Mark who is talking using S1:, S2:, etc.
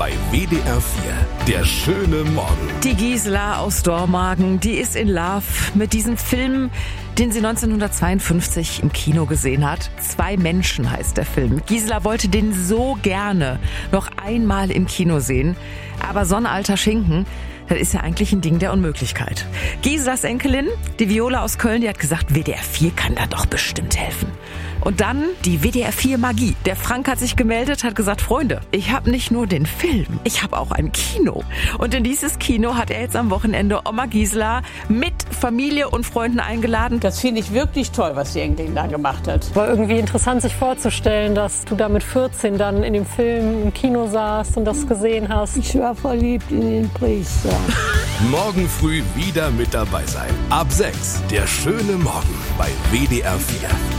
S1: bei WDR 4. Der schöne Morgen.
S2: Die Gisela aus Dormagen, die ist in Love mit diesem Film, den sie 1952 im Kino gesehen hat. 2 Menschen heißt der Film. Gisela wollte den so gerne noch einmal im Kino sehen. Aber so ein alter Schinken, das ist ja eigentlich ein Ding der Unmöglichkeit. Giselas Enkelin, die Viola aus Köln, die hat gesagt, WDR 4 kann da doch bestimmt helfen. Und dann die WDR 4 Magie. Der Frank hat sich gemeldet, hat gesagt, Freunde, ich habe nicht nur den Film, ich habe auch ein Kino. Und in dieses Kino hat er jetzt am Wochenende Oma Gisela mit Familie und Freunden eingeladen.
S3: Das finde ich wirklich toll, was die Enkelin da gemacht hat.
S4: War irgendwie interessant, sich vorzustellen, dass du da mit 14 dann in dem Film im Kino saßt und das gesehen hast.
S5: Ich war verliebt in den Priester.
S1: Morgen früh wieder mit dabei sein. Ab 6. Der schöne Morgen bei WDR 4.